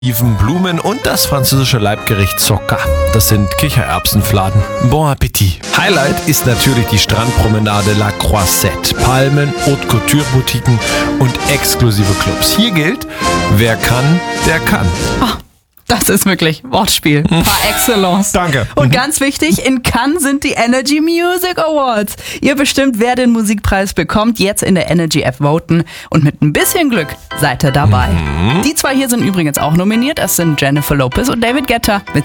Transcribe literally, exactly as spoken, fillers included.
Blumen und das französische Leibgericht Socca. Das sind Kichererbsenfladen. Bon Appetit. Highlight ist natürlich die Strandpromenade La Croisette. Palmen, Haute Couture Boutiquen und exklusive Clubs. Hier gilt, wer kann, der kann. Oh, das ist wirklich Wortspiel par excellence. Danke. Und ganz wichtig, in Cannes sind die Energy Music Awards. Ihr bestimmt, wer den Musikpreis bekommt, jetzt in der Energy App voten. Und mit ein bisschen Glück seid ihr dabei. Mhm. Die zwei hier sind übrigens auch nominiert. Es sind Jennifer Lopez und David Guetta mit